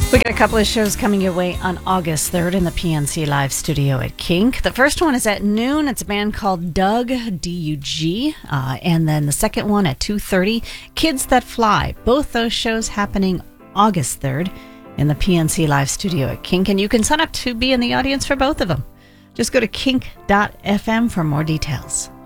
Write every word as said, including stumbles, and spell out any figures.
We got a couple of shows coming your way on August third in the P N C Live studio at Kink. The first one is at noon. It's a band called Doug, D U G. Uh, and then the second one at two thirty, Kids That Fly. Both those shows happening August third in the P N C Live studio at Kink. And you can sign up to be in the audience for both of them. Just go to kink dot f m for more details.